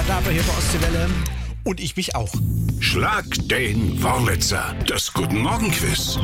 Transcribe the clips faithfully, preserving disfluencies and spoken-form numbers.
Dabe hier bei Ostseewelle. Und ich mich auch. Schlag den Wurlitzer, das Guten Morgen Quiz.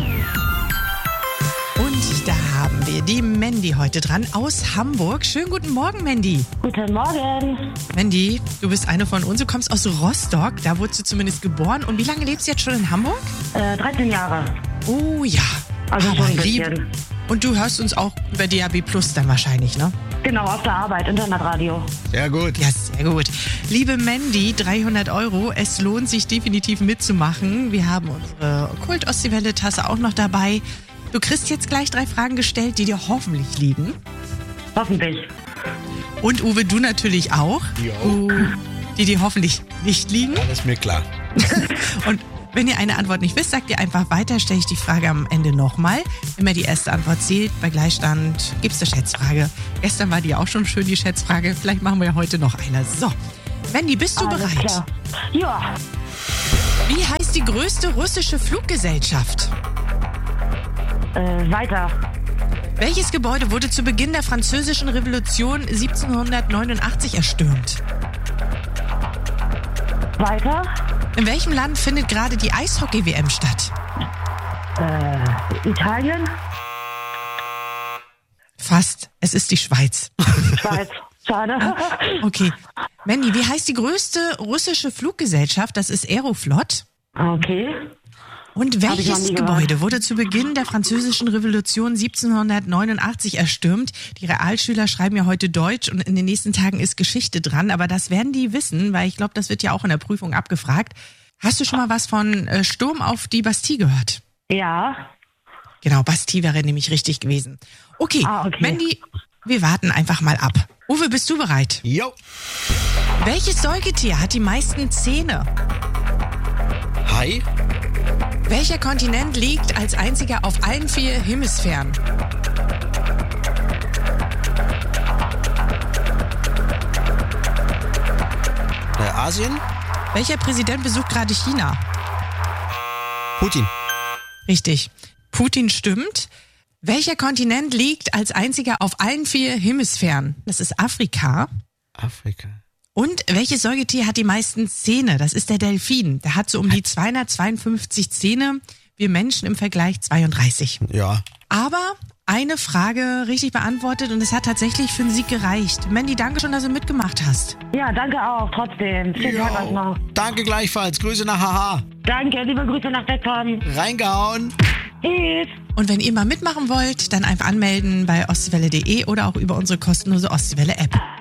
Und da haben wir die Mandy heute dran aus Hamburg. Schönen guten Morgen, Mandy. Guten Morgen. Mandy, du bist eine von uns. Du kommst aus Rostock. Da wurdest du zumindest geboren. Und wie lange lebst du jetzt schon in Hamburg? Äh, dreizehn Jahre. Oh ja. Also Aber schon ein lieb. bisschen. Und du hörst uns auch über D A B Plus dann wahrscheinlich, ne? Genau, auf der Arbeit, Internetradio. Sehr gut. Ja, sehr gut. Liebe Mandy, dreihundert Euro. Es lohnt sich definitiv mitzumachen. Wir haben unsere Kult-Ostseewelle-Tasse auch noch dabei. Du kriegst jetzt gleich drei Fragen gestellt, die dir hoffentlich liegen. Hoffentlich. Und Uwe, du natürlich auch. Jo. Uh, die dir hoffentlich nicht liegen. Ja, das ist mir klar. Und wenn ihr eine Antwort nicht wisst, sagt ihr einfach weiter, stelle ich die Frage am Ende nochmal. Immer die erste Antwort zählt. Bei Gleichstand gibt es eine Schätzfrage. Gestern war die auch schon schön, die Schätzfrage. Vielleicht machen wir ja heute noch eine. So, Mandy, bist du Alles bereit? klar. Ja. Wie heißt die größte russische Fluggesellschaft? Äh, weiter. Welches Gebäude wurde zu Beginn der Französischen Revolution siebzehnhundertneunundachtzig erstürmt? Weiter. In welchem Land findet gerade die Eishockey-W M statt? Äh, Italien. Fast. Es ist die Schweiz. Schweiz. Schade. Okay. Mandy, wie heißt die größte russische Fluggesellschaft? Das ist Aeroflot. Okay. Und Hab ich noch welches nie Gebäude gehört. wurde zu Beginn der Französischen Revolution siebzehnhundertneunundachtzig erstürmt? Die Realschüler schreiben ja heute Deutsch und in den nächsten Tagen ist Geschichte dran, aber das werden die wissen, weil ich glaube, das wird ja auch in der Prüfung abgefragt. Hast du schon mal was von äh, Sturm auf die Bastille gehört? Ja. Genau, Bastille wäre nämlich richtig gewesen. Okay, Ah, okay. Mandy, wir warten einfach mal ab. Uwe, bist du bereit? Jo. Welches Säugetier hat die meisten Zähne? Hi. Welcher Kontinent liegt als einziger auf allen vier Hemisphären? Äh, Asien. Welcher Präsident besucht gerade China? Putin. Richtig. Putin stimmt. Welcher Kontinent liegt als einziger auf allen vier Hemisphären? Das ist Afrika. Afrika. Und welches Säugetier hat die meisten Zähne? Das ist der Delfin. Der hat so um die zweihundertzweiundfünfzig Zähne. Wir Menschen im Vergleich zweiunddreißig. Ja. Aber eine Frage richtig beantwortet und es hat tatsächlich für den Sieg gereicht. Mandy, danke schon, dass du mitgemacht hast. Ja, danke auch. Trotzdem. Schönen Tag euch noch. Danke gleichfalls. Grüße nach Haha. Danke. Liebe Grüße nach Beckmann. Reingehauen. Tschüss. Und wenn ihr mal mitmachen wollt, dann einfach anmelden bei ostseewelle punkt de oder auch über unsere kostenlose Ostseewelle-App.